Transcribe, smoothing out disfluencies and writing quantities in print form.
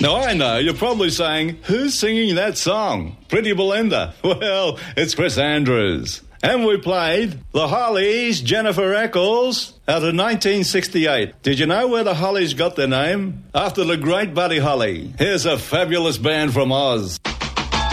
Now, I know, you're probably saying, who's singing that song? Pretty Belinda. Well, it's Chris Andrews. And we played the Hollies, Jennifer Eccles, out of 1968. Did you know where the Hollies got their name? After the great Buddy Holly. Here's a fabulous band from Oz.